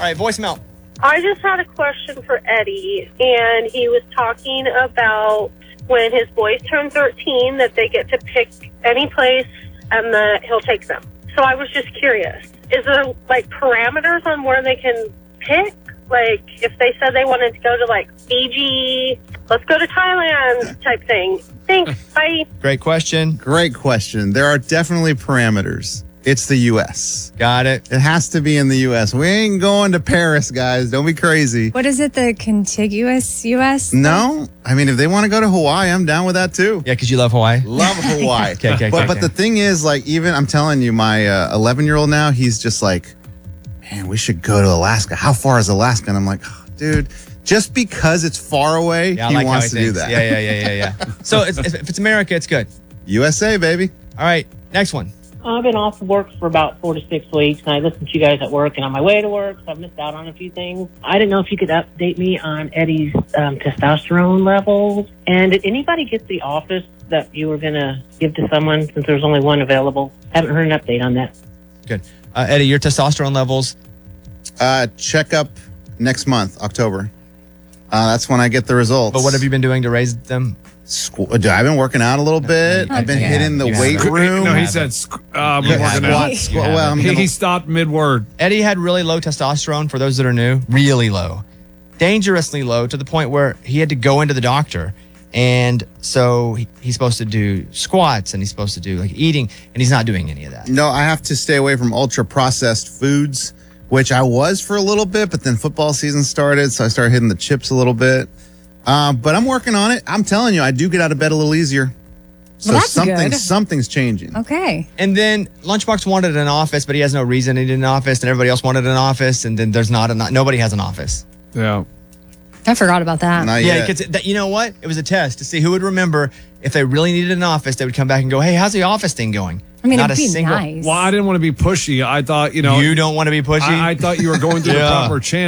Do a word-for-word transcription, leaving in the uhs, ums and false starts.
right, voicemail. I just had a question for Eddie, and he was talking about when his boys turn thirteen that they get to pick any place and the, he'll take them. So I was just curious. Is there, like, parameters on where they can pick? Like, if they said they wanted to go to, like, Fiji, let's go to Thailand type thing. Thanks. Bye. Great question. Great question. There are definitely parameters. It's the U S Got it. It has to be in the U S We ain't going to Paris, guys. Don't be crazy. What is it, the contiguous U S? No. I mean, if they want to go to Hawaii, I'm down with that too. Yeah, because you love Hawaii. Love Hawaii. okay, okay, but okay, but okay. the thing is, like, even I'm telling you, my uh, eleven-year-old now, he's just like, man, we should go to Alaska. How far is Alaska? And I'm like, oh, dude, just because it's far away, Yeah, I he like how wants to thinks. do that. Yeah, yeah, yeah, yeah, yeah. So it's, if it's America, it's good. U S A, baby. All right, next one. I've been off of work for about four to six weeks, and I listen to you guys at work and on my way to work, so I've missed out on a few things. I didn't know if you could update me on Eddie's um, testosterone levels. And did anybody get the office that you were going to give to someone since there was only one available? Haven't heard an update on that. Good. Uh, Eddie, your testosterone levels? Uh, check up next month, October. Uh, that's when I get the results. But what have you been doing to raise them? Squ- I've been working out a little bit. I've been Yeah, hitting the you weight haven't. room. No, he said squ- uh, been Yeah, working out. squat, squat. Well, I'm He, gonna- he stopped mid-word. Eddie had really low testosterone, for those that are new, really low. Dangerously low, to the point where he had to go into the doctor. And so he, he's supposed to do squats, and he's supposed to do like eating, and he's not doing any of that. No, I have to stay away from ultra processed foods, which I was for a little bit, but then football season started, so I started hitting the chips a little bit. Uh, but I'm working on it. I'm telling you, I do get out of bed a little easier. So Well, that's something, good. something's changing. Okay. And then Lunchbox wanted an office, but he has no reason he needed an office, and everybody else wanted an office, and then there's not a nobody has an office. Yeah. I forgot about that. Not Yeah, yet. because that, you know what? It was a test to see who would remember. If they really needed an office, they would come back and go, "Hey, how's the office thing going?" I mean, not it'd a be single. nice. Well, I didn't want to be pushy. I thought, you know. You don't want to be pushy. I, I thought you were going through Yeah. the proper channel.